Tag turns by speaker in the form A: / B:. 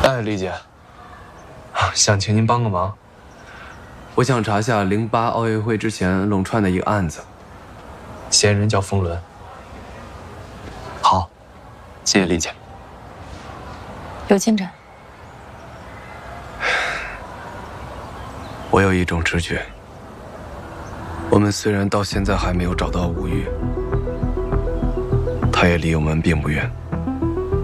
A: 哎，李姐，想请您帮个忙。我想查下08奥运会之前冷串的一个案子，嫌疑人叫冯仑。好，谢谢李姐。
B: 有进展。
A: 我有一种直觉，我们虽然到现在还没有找到吴玉，他也离我们并不远。